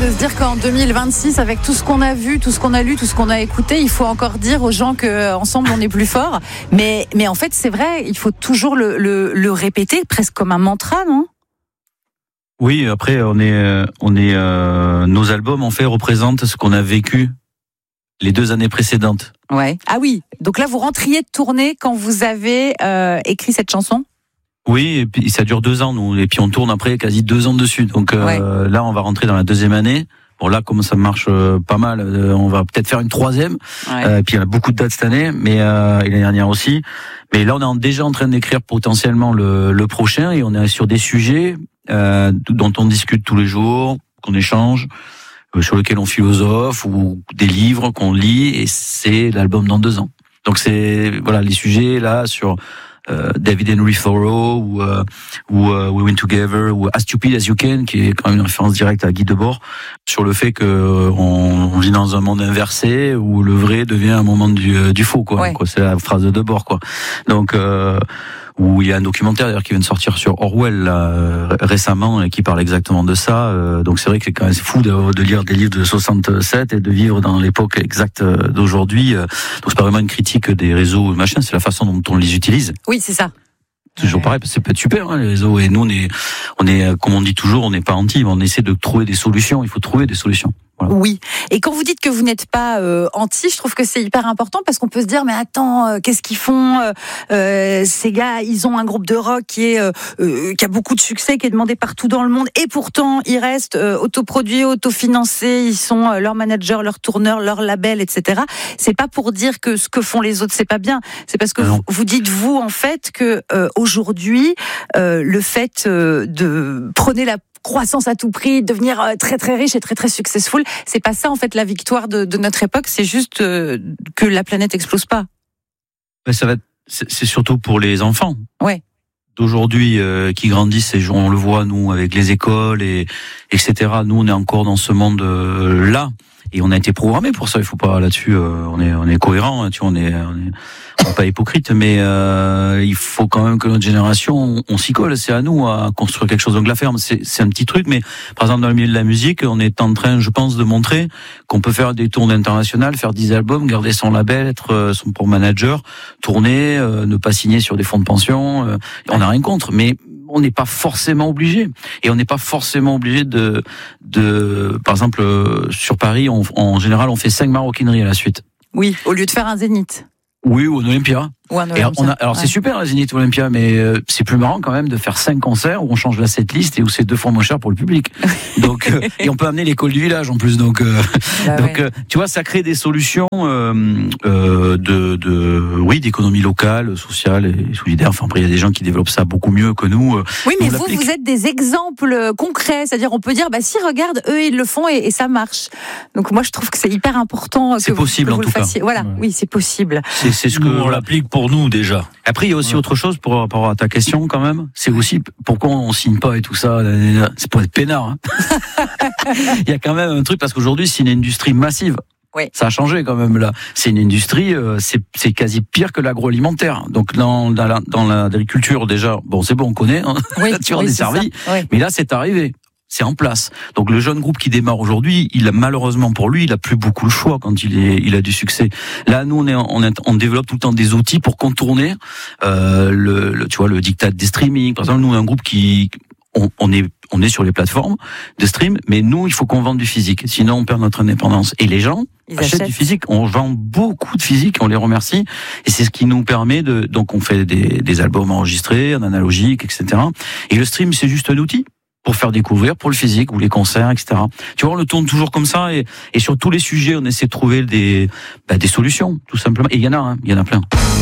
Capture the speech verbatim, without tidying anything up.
de se dire qu'en deux mille vingt-six, avec tout ce qu'on a vu, tout ce qu'on a lu, tout ce qu'on a écouté, il faut encore dire aux gens qu'ensemble on est plus fort. Mais, mais en fait, c'est vrai, il faut toujours le, le, le répéter, presque comme un mantra, non ? Oui, après, on est, on est, euh, nos albums, en fait, représentent ce qu'on a vécu les deux années précédentes. Ouais. Ah oui. Donc là, vous rentriez de tournée quand vous avez euh, écrit cette chanson ? Oui, et puis ça dure deux ans, nous, et puis on tourne après quasi deux ans dessus. Donc euh, ouais. Là, on va rentrer dans la deuxième année. Bon, là, comme ça marche euh, pas mal, euh, on va peut-être faire une troisième. Ouais. Euh, et puis il y a beaucoup de dates cette année, mais euh, et l'année dernière aussi. Mais là, on est déjà en train d'écrire potentiellement le, le prochain, et on est sur des sujets euh, dont on discute tous les jours, qu'on échange, euh, sur lesquels on philosophe, ou des livres qu'on lit, et c'est l'album dans deux ans. Donc c'est voilà les sujets là sur Euh, David Henry Thoreau ou, euh, ou euh, We Win Together ou As Stupid As You Can, qui est quand même une référence directe à Guy Debord, sur le fait que euh, on, on vit dans un monde inversé où le vrai devient un moment du, du faux, quoi. Ouais. quoi c'est la phrase de Debord, quoi. Donc euh, où il y a un documentaire d'ailleurs qui vient de sortir sur Orwell là, récemment, et qui parle exactement de ça. Euh, donc c'est vrai que c'est quand même fou de, de lire des livres de soixante-sept et de vivre dans l'époque exacte d'aujourd'hui. Donc c'est pas vraiment une critique des réseaux, machin, c'est la façon dont on les utilise. Oui, c'est ça. Toujours pareil, parce que ça peut être super, hein, les réseaux. Et nous, on est, on est, comme on dit toujours, on n'est pas anti, mais on essaie de trouver des solutions. Il faut trouver des solutions. Voilà. Oui. Et quand vous dites que vous n'êtes pas euh, anti, je trouve que c'est hyper important, parce qu'on peut se dire, mais attends, euh, qu'est-ce qu'ils font euh, ces gars, ils ont un groupe de rock qui est euh, euh, qui a beaucoup de succès, qui est demandé partout dans le monde, et pourtant ils restent euh, autoproduits, autofinancés, ils sont euh, leur manager, leur tourneur, leur label, et cetera. C'est pas pour dire que ce que font les autres c'est pas bien. C'est parce que vous, vous dites vous en fait que euh, aujourd'hui euh, le fait euh, de prenez la croissance à tout prix, devenir très très riche et très très successful, c'est pas ça en fait la victoire de, de notre époque, c'est juste euh, que la planète explose pas. Mais ça va être, c'est, c'est surtout pour les enfants. Ouais. D'aujourd'hui euh, qui grandissent, et on le voit nous avec les écoles et etc. Nous on est encore dans ce monde euh, là. Et on a été programmé pour ça. Il faut pas là-dessus. Euh, on est on est cohérent. Hein, tu vois, on est on est, on est pas hypocrite, mais euh, il faut quand même que notre génération on, on s'y colle. C'est à nous à construire quelque chose. Donc la ferme, c'est c'est un petit truc, mais par exemple dans le milieu de la musique, on est en train, je pense, de montrer qu'on peut faire des tournées internationales, faire dix albums, garder son label, être son propre manager, tourner, euh, ne pas signer sur des fonds de pension. Euh, on n'a rien contre, mais on n'est pas forcément obligé, et on n'est pas forcément obligé de, de, par exemple, sur Paris, on, en général, on fait cinq maroquineries à la suite. Oui, au lieu de faire un zénith. Oui, ou un Olympia. Ou un Et on a, alors ouais. C'est super la Zénith ou Olympia, mais euh, c'est plus marrant quand même de faire cinq concerts où on change la setlist et où c'est deux fois moins cher pour le public. Donc euh, et on peut amener l'école du village en plus. Donc euh, bah donc ouais. euh, tu vois, ça crée des solutions euh, euh, de de oui d'économie locale, sociale et solidaire. Enfin après il y a des gens qui développent ça beaucoup mieux que nous. Euh, oui, mais vous vous êtes des exemples concrets, c'est-à-dire on peut dire bah si regarde eux ils le font et, et ça marche. Donc moi je trouve que c'est hyper important. C'est que possible vous, que en vous tout le fassiez. cas. Voilà, ouais. Oui c'est possible. C'est c'est ce que nous, on l'applique pour nous déjà. Après, il y a aussi ouais. autre chose pour rapport à ta question quand même. C'est aussi pourquoi on signe pas et tout ça. C'est pour être peinard. Hein. Il y a quand même un truc parce qu'aujourd'hui c'est une industrie massive. Oui. Ça a changé quand même là. C'est une industrie, euh, c'est c'est quasi pire que l'agroalimentaire. Donc dans dans, la, dans l'agriculture déjà, bon c'est bon on connaît. Hein. Oui, tu en oui, es servi. Oui. Mais là c'est arrivé. C'est en place. Donc le jeune groupe qui démarre aujourd'hui, il a malheureusement pour lui, il a plus beaucoup le choix quand il est, il a du succès. Là, nous on est, on, est, on développe tout le temps des outils pour contourner euh, le, le, tu vois, le diktat des streaming. Par exemple, nous on est un groupe qui, on, on est, on est sur les plateformes de stream, mais nous il faut qu'on vende du physique, sinon on perd notre indépendance. Et les gens Ils achètent, achètent du physique. On vend beaucoup de physique, on les remercie, et c'est ce qui nous permet de, donc on fait des, des albums enregistrés, en analogique, et cetera. Et le stream c'est juste un outil pour faire découvrir, pour le physique, ou les concerts, et cetera. Tu vois, on le tourne toujours comme ça, et, et sur tous les sujets, on essaie de trouver des, bah, des solutions, tout simplement. Et il y en a, hein, il y en a plein.